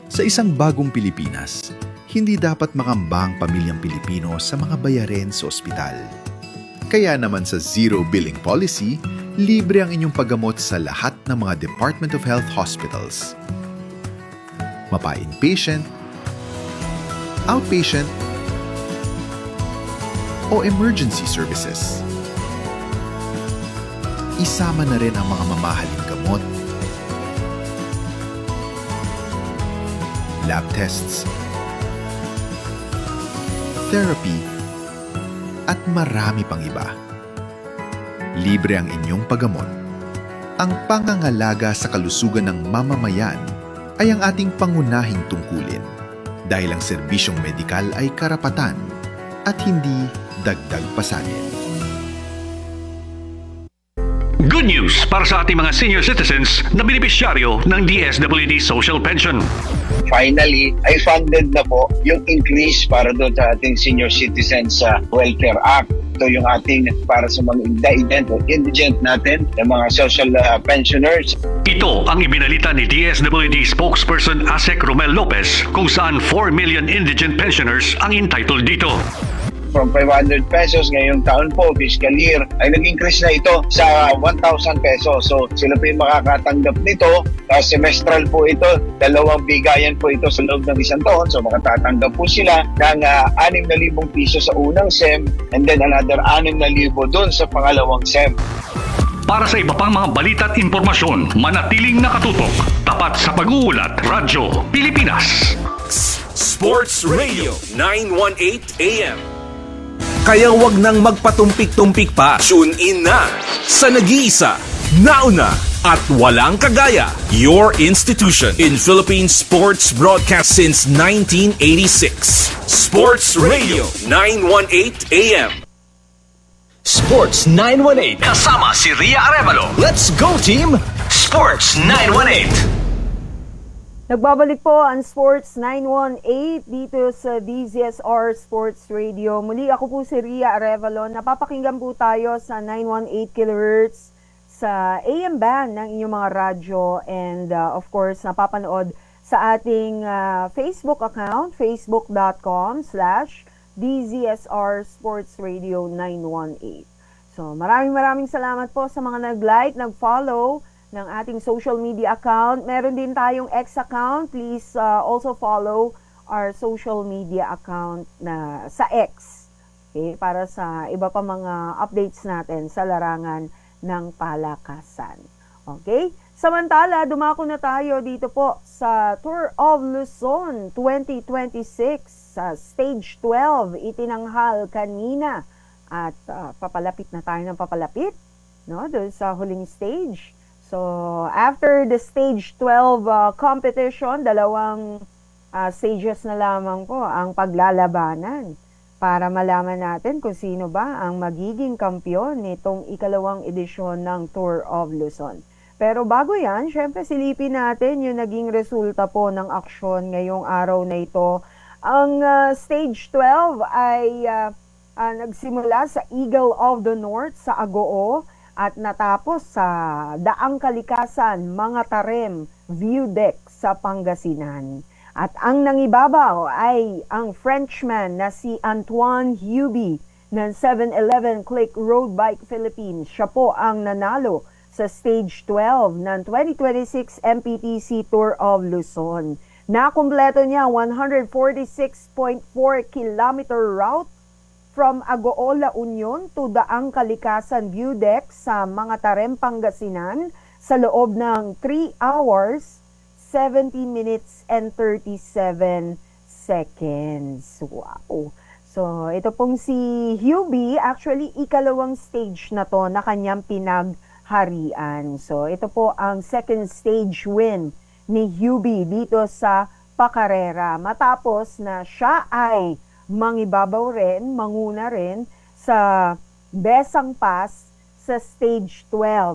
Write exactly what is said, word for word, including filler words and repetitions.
Sa isang bagong Pilipinas, hindi dapat makamba ang pamilyang Pilipino sa mga bayarin sa ospital. Kaya naman sa Zero Billing Policy, libre ang inyong paggamot sa lahat ng mga Department of Health hospitals. Mapa-inpatient, outpatient, o emergency services. Isama na rin ang mga mamahaling gamot, lab tests, therapy, at marami pang iba. Libre ang inyong paggamot. Ang pangangalaga sa kalusugan ng mamamayan ay ang ating pangunahing tungkulin dahil ang serbisyong medikal ay karapatan at hindi dagdag pasanin. Good news para sa ating mga senior citizens na benepisyaryo ng D S W D Social Pension. Finally, ay funded na po yung increase para doon sa ating Senior Citizens uh, Welfare Act. Ito yung ating para sa mga indigent o indigent natin, yung mga social uh, pensioners. Ito ang ibinalita ni D S W D spokesperson Asek Romel Lopez kung saan four million indigent pensioners ang entitled dito. From five hundred pesos ngayong taon po, fiscal year, ay nag-increase na ito sa one thousand pesos. So sila po yung makakatanggap nito. Uh, semestral po ito, dalawang bigayan po ito sa loob ng isang taon. So makatatanggap po sila ng uh, six thousand piso sa unang S E M and then another six thousand doon sa pangalawang S E M. Para sa iba pang mga balita at impormasyon, manatiling nakatutok. Tapat sa pag-uulat, Radyo Pilipinas. Sports Radio nine eighteen A M. Kaya wag nang magpatumpik-tumpik pa. Tune in na sa nag-iisa, nauna at walang kagaya. Your institution in Philippine sports broadcast since nineteen eighty-six. Sports Radio nine eighteen A M. Sports nine eighteen kasama si Ria Arevalo. Let's go team! Sports nine eighteen. Nagbabalik po ang Sports nine eighteen dito sa D Z S R Sports Radio. Muli ako po si Ria Arevalo. Napapakinggan po tayo sa nine eighteen kilohertz sa A M band ng inyong mga radyo and uh, of course napapanood sa ating uh, Facebook account, facebook.com slash DZSR Sports Radio nine eighteen. So maraming maraming salamat po sa mga nag-like, nag-follow ng ating social media account. Meron din tayong X account. Please uh, also follow our social media account na sa X. Okay? Para sa iba pa mga updates natin sa larangan ng palakasan. Okay? Samantala, dumako na tayo dito po sa Tour of Luzon twenty twenty-six sa Stage twelve. Itinanghal kanina at uh, papalapit na tayo ng papalapit, no? Doon sa huling stage. So, after the Stage twelve uh, competition, dalawang uh, stages na lamang po ang paglalabanan para malaman natin kung sino ba ang magiging kampiyon nitong ikalawang edisyon ng Tour of Luzon. Pero bago yan, syempre silipin natin yung naging resulta po ng aksyon ngayong araw na ito. Ang uh, Stage twelve ay uh, uh, nagsimula sa Eagle of the North sa Agoo, at natapos sa Daang Kalikasan, Mga Tarem, View Deck sa Pangasinan. At ang nangibabaw ay ang Frenchman na si Antoine Hubie ng seven eleven Click Road Bike Philippines. Siya po ang nanalo sa Stage twelve ng twenty twenty-six M P T C Tour of Luzon. Nakumpleto niya one forty-six point four kilometer route from Agoo, La Union to Daang Kalikasan View Deck sa Mga Tarem, Pangasinan sa loob ng three hours, seventy minutes and thirty-seven seconds. Wow! So, ito pong si Hubie, actually ikalawang stage na to na kanyang pinagharian. So, ito po ang second stage win ni Hubie dito sa Pacarera. Matapos na siya ay mangibabaw rin, manguna rin sa Besang Pass sa Stage twelve.